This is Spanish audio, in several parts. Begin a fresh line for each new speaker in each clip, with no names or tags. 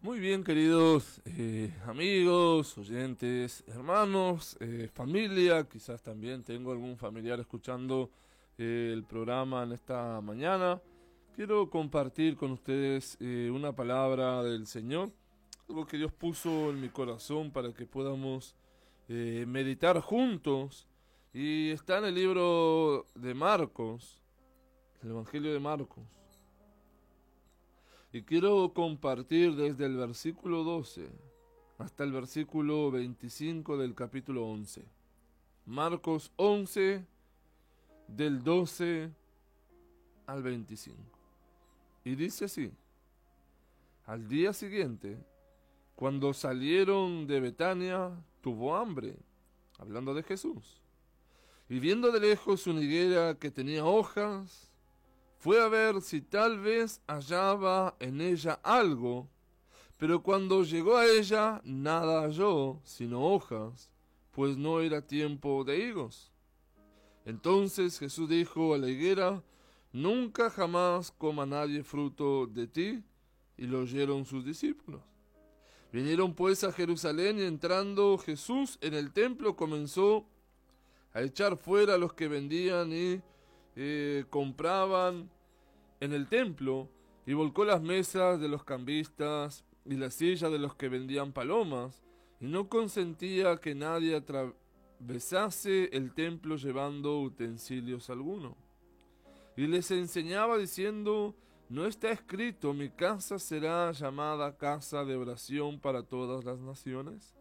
Muy bien, queridos amigos, oyentes, hermanos, familia, quizás también tengo algún familiar escuchando el programa en esta mañana. Quiero compartir con ustedes una palabra del Señor, algo que Dios puso en mi corazón para que podamos meditar juntos. Y está en el libro de Marcos, el Evangelio de Marcos. Y quiero compartir desde el versículo 12 hasta el versículo 25 del capítulo 11. Marcos 11, del 12 al 25. Y dice así: al día siguiente, cuando salieron de Betania, tuvo hambre, hablando de Jesús. Y viendo de lejos una higuera que tenía hojas, fue a ver si tal vez hallaba en ella algo, pero cuando llegó a ella nada halló, sino hojas, pues no era tiempo de higos. Entonces Jesús dijo a la higuera: nunca jamás coma nadie fruto de ti. Y lo oyeron sus discípulos. Vinieron pues a Jerusalén, y entrando Jesús en el templo comenzó a echar fuera a los que vendían y compraban en el templo, y volcó las mesas de los cambistas y las sillas de los que vendían palomas, y no consentía que nadie atravesase el templo llevando utensilios alguno. Y les enseñaba diciendo: ¿no está escrito, mi casa será llamada casa de oración para todas las naciones?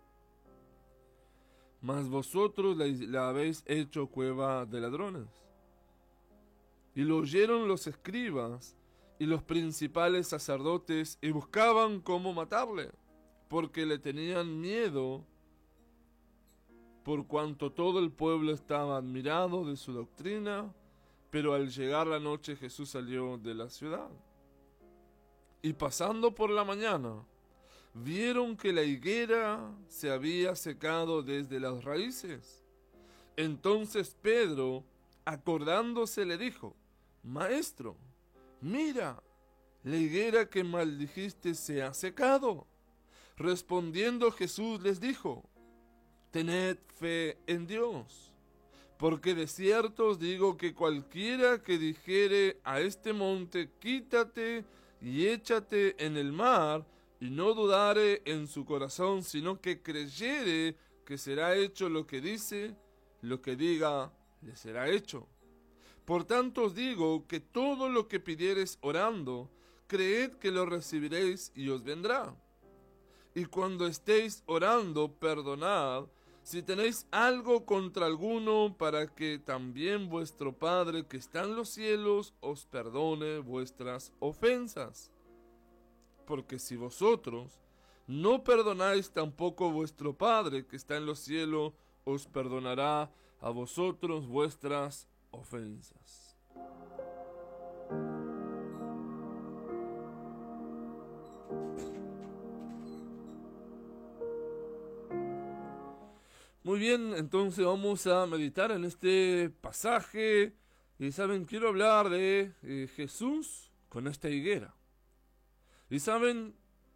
Mas vosotros la habéis hecho cueva de ladrones. Y lo oyeron los escribas y los principales sacerdotes, y buscaban cómo matarle, porque le tenían miedo, por cuanto todo el pueblo estaba admirado de su doctrina. Pero al llegar la noche, Jesús salió de la ciudad. Y pasando por la mañana, vieron que la higuera se había secado desde las raíces. Entonces Pedro, acordándose, le dijo: Maestro, mira, la higuera que maldijiste se ha secado. Respondiendo Jesús les dijo: tened fe en Dios, porque de cierto os digo que cualquiera que dijere a este monte: quítate y échate en el mar, y no dudare en su corazón, sino que creyere que será hecho lo que dice, lo que diga le será hecho. Por tanto os digo que todo lo que pidiereis orando, creed que lo recibiréis y os vendrá. Y cuando estéis orando, perdonad si tenéis algo contra alguno, para que también vuestro Padre que está en los cielos os perdone vuestras ofensas. Porque si vosotros no perdonáis, tampoco vuestro Padre que está en los cielos os perdonará a vosotros vuestras ofensas. Muy bien, entonces vamos a meditar en este pasaje. Y saben, quiero hablar de Jesús con esta higuera. Y saben,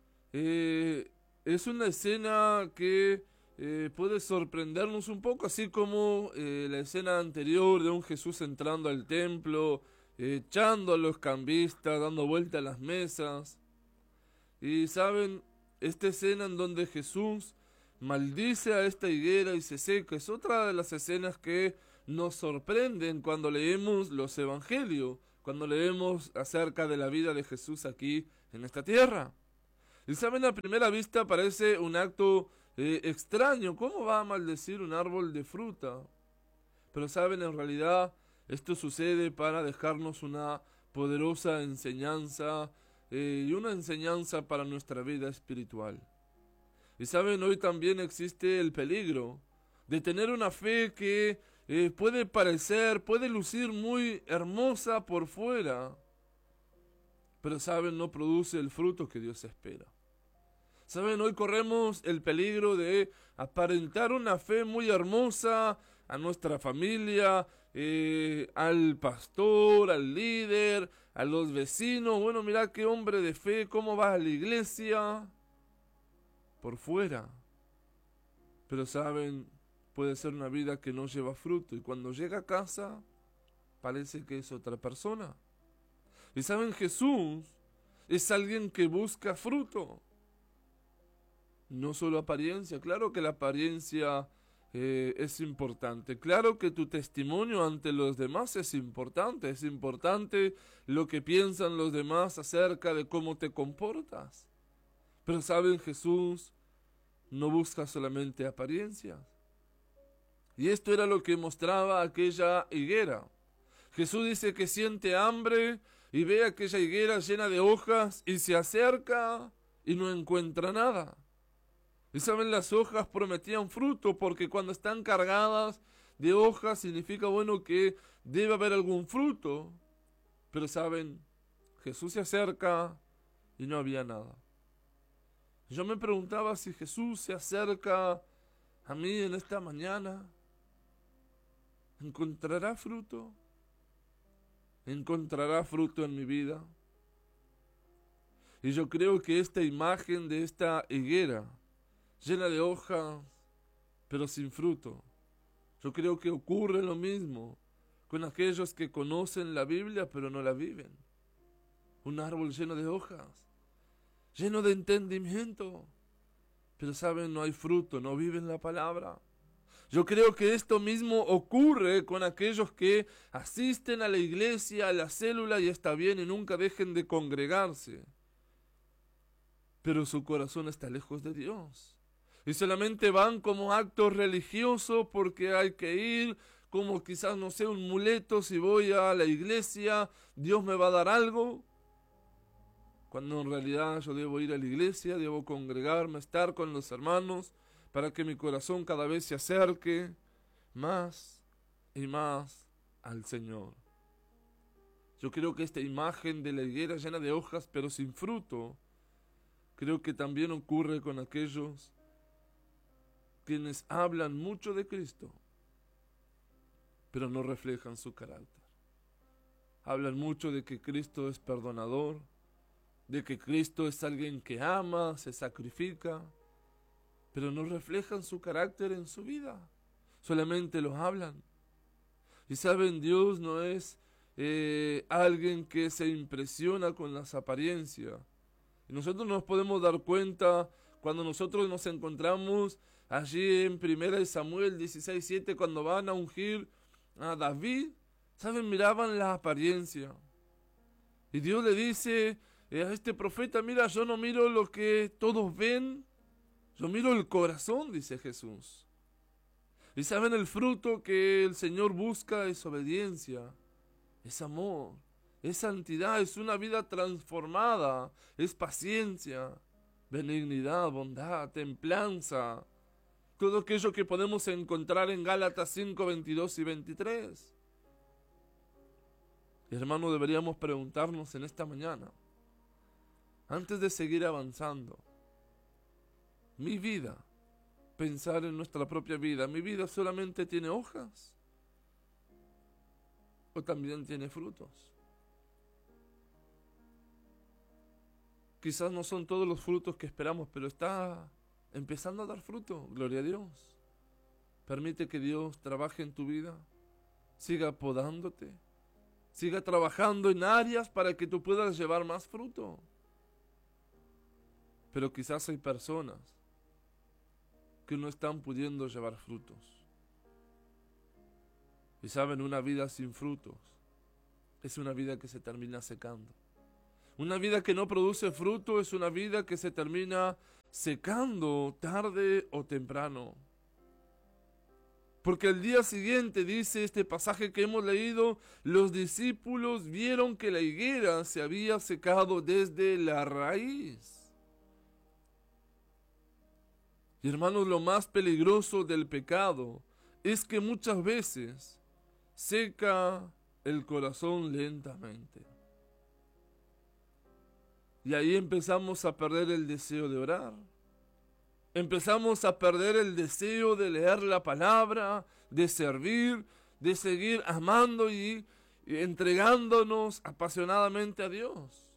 es una escena que puede sorprendernos un poco, así como la escena anterior de un Jesús entrando al templo, echando a los cambistas, dando vuelta a las mesas. Y saben, esta escena en donde Jesús maldice a esta higuera y se seca es otra de las escenas que nos sorprenden cuando leemos los evangelios, cuando leemos acerca de la vida de Jesús aquí en esta tierra. Y saben, a primera vista parece un acto extraño. ¿Cómo va a maldecir un árbol de fruta? Pero saben, en realidad esto sucede para dejarnos una poderosa enseñanza, y una enseñanza para nuestra vida espiritual. Y saben, hoy también existe el peligro de tener una fe que puede lucir muy hermosa por fuera, pero saben, no produce el fruto que Dios espera. Saben, hoy corremos el peligro de aparentar una fe muy hermosa a nuestra familia, al pastor, al líder, a los vecinos, bueno, mira qué hombre de fe, cómo va a la iglesia, por fuera. Pero saben, puede ser una vida que no lleva fruto, y cuando llega a casa, parece que es otra persona. Y saben, Jesús es alguien que busca fruto, no solo apariencia. Claro que la apariencia es importante. Claro que tu testimonio ante los demás es importante. Es importante lo que piensan los demás acerca de cómo te comportas. Pero saben, Jesús no busca solamente apariencias. Y esto era lo que mostraba aquella higuera. Jesús dice que siente hambre y ve aquella higuera llena de hojas y se acerca y no encuentra nada. Y saben, las hojas prometían fruto, porque cuando están cargadas de hojas significa, bueno, que debe haber algún fruto. Pero saben, Jesús se acerca y no había nada. Yo me preguntaba, si Jesús se acerca a mí en esta mañana, ¿encontrará fruto? ¿Encontrará fruto en mi vida? Y yo creo que esta imagen de esta higuera llena de hojas, pero sin fruto, yo creo que ocurre lo mismo con aquellos que conocen la Biblia, pero no la viven. Un árbol lleno de hojas, lleno de entendimiento, pero saben, no hay fruto, no viven la palabra. Yo creo que esto mismo ocurre con aquellos que asisten a la iglesia, a la célula, y está bien, y nunca dejen de congregarse, pero su corazón está lejos de Dios. Y solamente van como acto religioso porque hay que ir, como quizás, no sé, un muleto. Si voy a la iglesia, Dios me va a dar algo. Cuando en realidad yo debo ir a la iglesia, debo congregarme, estar con los hermanos, para que mi corazón cada vez se acerque más y más al Señor. Yo creo que esta imagen de la higuera llena de hojas pero sin fruto, creo que también ocurre con aquellos quienes hablan mucho de Cristo, pero no reflejan su carácter. Hablan mucho de que Cristo es perdonador, de que Cristo es alguien que ama, se sacrifica, pero no reflejan su carácter en su vida. Solamente los hablan. Y saben, Dios no es alguien que se impresiona con las apariencias. Y nosotros nos podemos dar cuenta cuando nosotros nos encontramos allí en 1 Samuel 16:7, cuando van a ungir a David. Saben, miraban la apariencia. Y Dios le dice a este profeta, mira, yo no miro lo que todos ven, yo miro el corazón, dice Jesús. Y saben, el fruto que el Señor busca es obediencia, es amor, es santidad, es una vida transformada, es paciencia, benignidad, bondad, templanza. Todo aquello que podemos encontrar en Gálatas 5, 22 y 23. Hermano, deberíamos preguntarnos en esta mañana, antes de seguir avanzando, mi vida, pensar en nuestra propia vida, ¿mi vida solamente tiene hojas? ¿O también tiene frutos? Quizás no son todos los frutos que esperamos, pero está empezando a dar fruto, gloria a Dios. Permite que Dios trabaje en tu vida, siga podándote, siga trabajando en áreas para que tú puedas llevar más fruto. Pero quizás hay personas que no están pudiendo llevar frutos. Y saben, una vida sin frutos es una vida que se termina secando. Una vida que no produce fruto es una vida que se termina secando tarde o temprano. Porque al día siguiente, dice este pasaje que hemos leído, los discípulos vieron que la higuera se había secado desde la raíz. Y hermanos, lo más peligroso del pecado es que muchas veces seca el corazón lentamente. Y ahí empezamos a perder el deseo de orar. Empezamos a perder el deseo de leer la palabra, de servir, de seguir amando y entregándonos apasionadamente a Dios.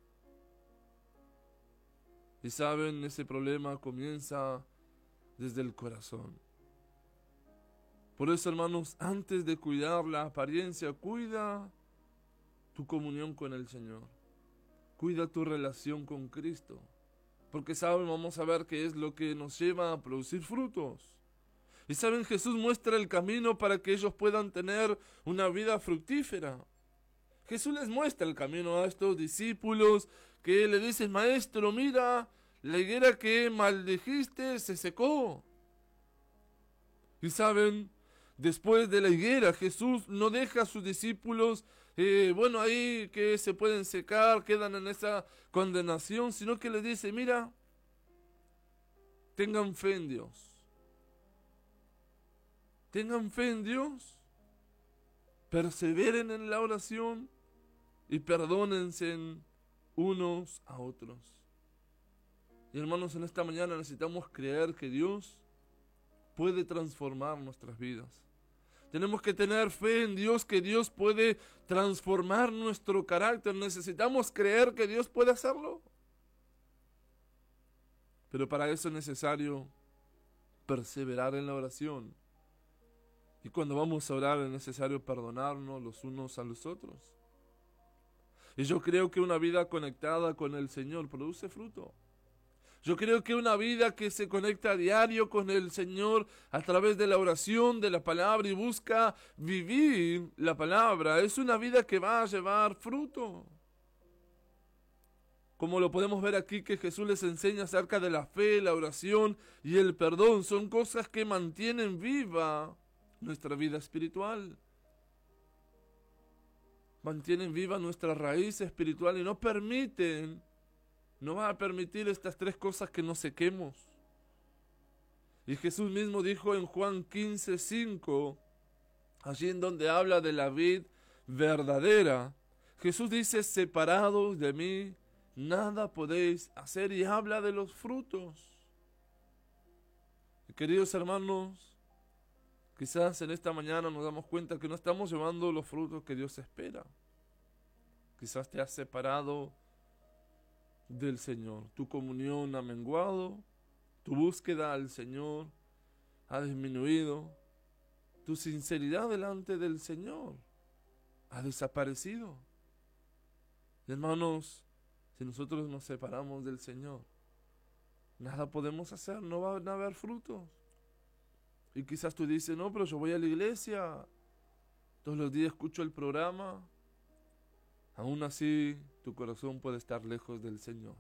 Y saben, ese problema comienza desde el corazón. Por eso, hermanos, antes de cuidar la apariencia, cuida tu comunión con el Señor. Cuida tu relación con Cristo. Porque saben, vamos a ver qué es lo que nos lleva a producir frutos. Y saben, Jesús muestra el camino para que ellos puedan tener una vida fructífera. Jesús les muestra el camino a estos discípulos que le dicen: Maestro, mira, la higuera que maldijiste se secó. Y saben, después de la higuera, Jesús no deja a sus discípulos, ahí que se pueden secar, quedan en esa condenación, sino que les dice: mira, tengan fe en Dios. Tengan fe en Dios, perseveren en la oración y perdónense unos a otros. Y hermanos, en esta mañana necesitamos creer que Dios puede transformar nuestras vidas. Tenemos que tener fe en Dios, que Dios puede transformar nuestro carácter. Necesitamos creer que Dios puede hacerlo. Pero para eso es necesario perseverar en la oración. Y cuando vamos a orar es necesario perdonarnos los unos a los otros. Y yo creo que una vida conectada con el Señor produce fruto. Yo creo que una vida que se conecta a diario con el Señor a través de la oración, de la palabra y busca vivir la palabra, es una vida que va a llevar fruto. Como lo podemos ver aquí, que Jesús les enseña acerca de la fe, la oración y el perdón. Son cosas que mantienen viva nuestra vida espiritual. Mantienen viva nuestra raíz espiritual y no va a permitir estas tres cosas que nos sequemos. Y Jesús mismo dijo en Juan 15:5, allí en donde habla de la vid verdadera, Jesús dice: separados de mí, nada podéis hacer, y habla de los frutos. Y queridos hermanos, quizás en esta mañana nos damos cuenta que no estamos llevando los frutos que Dios espera. Quizás te has separado del Señor. Tu comunión ha menguado, tu búsqueda al Señor ha disminuido, tu sinceridad delante del Señor ha desaparecido. Hermanos, si nosotros nos separamos del Señor, nada podemos hacer, no van a haber frutos. Y quizás tú dices: no, pero yo voy a la iglesia, todos los días escucho el programa. Aún así, tu corazón puede estar lejos del Señor.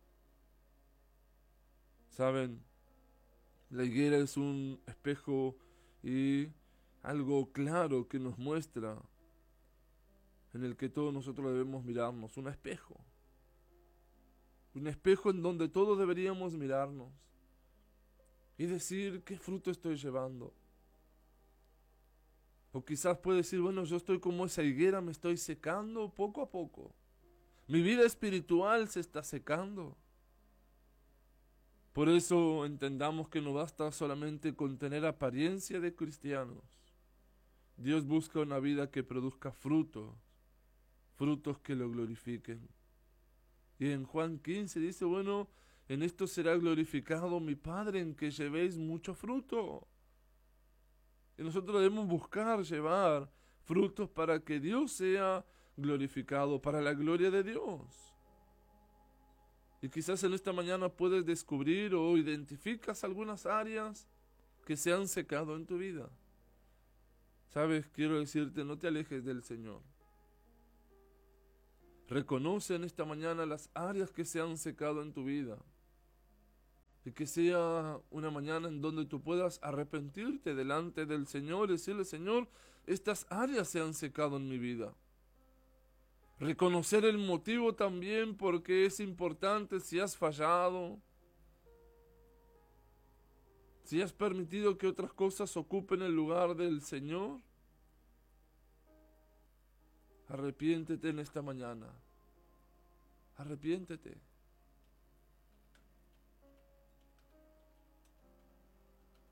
Saben, la higuera es un espejo y algo claro que nos muestra, en el que todos nosotros debemos mirarnos, un espejo. Un espejo en donde todos deberíamos mirarnos y decir: ¿qué fruto estoy llevando? O quizás puede decir: bueno, yo estoy como esa higuera, me estoy secando poco a poco. Mi vida espiritual se está secando. Por eso entendamos que no basta solamente con tener apariencia de cristianos. Dios busca una vida que produzca frutos que lo glorifiquen. Y en Juan 15 dice: bueno, en esto será glorificado mi Padre, en que llevéis mucho fruto. Y nosotros debemos buscar llevar frutos para que Dios sea glorificado, para la gloria de Dios. Y quizás en esta mañana puedes descubrir o identificas algunas áreas que se han secado en tu vida. Sabes, quiero decirte, no te alejes del Señor. Reconoce en esta mañana las áreas que se han secado en tu vida. Y que sea una mañana en donde tú puedas arrepentirte delante del Señor y decirle: Señor, estas áreas se han secado en mi vida. Reconocer el motivo también, porque es importante. Si has fallado, si has permitido que otras cosas ocupen el lugar del Señor, arrepiéntete en esta mañana. Arrepiéntete.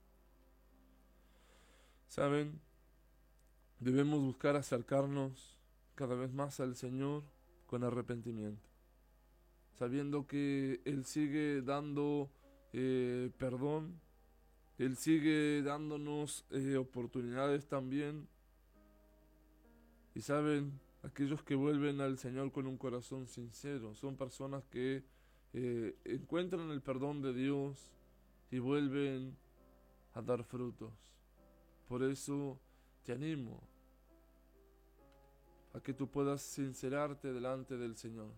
¿Saben? Debemos buscar acercarnos cada vez más al Señor con arrepentimiento, sabiendo que Él sigue dando perdón, Él sigue dándonos oportunidades también. Y saben, aquellos que vuelven al Señor con un corazón sincero son personas que encuentran el perdón de Dios y vuelven a dar frutos. Por eso te animo a que tú puedas sincerarte delante del Señor.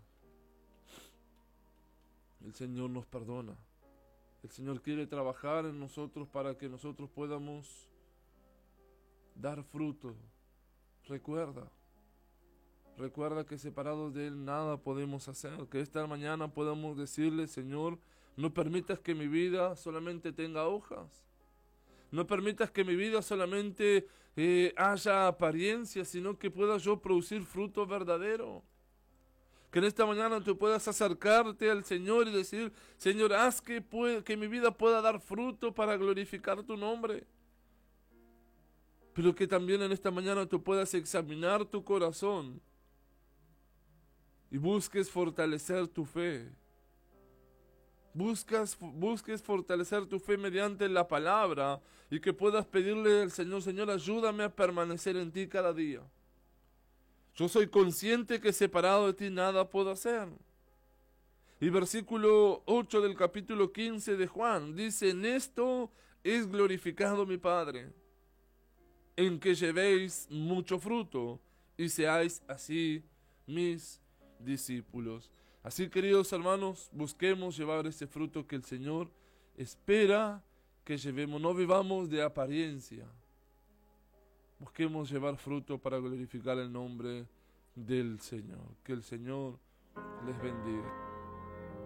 El Señor nos perdona. El Señor quiere trabajar en nosotros para que nosotros podamos dar fruto. Recuerda que separados de Él nada podemos hacer. Que esta mañana podamos decirle: Señor, no permitas que mi vida solamente tenga hojas. No permitas que mi vida solamente haya apariencia, sino que pueda yo producir fruto verdadero. Que en esta mañana tú puedas acercarte al Señor y decir: Señor, haz que mi vida pueda dar fruto para glorificar tu nombre. Pero que también en esta mañana tú puedas examinar tu corazón y busques fortalecer tu fe. Busques fortalecer tu fe mediante la palabra y que puedas pedirle al Señor: Señor, ayúdame a permanecer en ti cada día. Yo soy consciente que separado de ti nada puedo hacer. Y versículo 8 del capítulo 15 de Juan dice: en esto es glorificado mi Padre, en que llevéis mucho fruto y seáis así mis discípulos. Así, queridos hermanos, busquemos llevar ese fruto que el Señor espera que llevemos. No vivamos de apariencia. Busquemos llevar fruto para glorificar el nombre del Señor. Que el Señor les bendiga.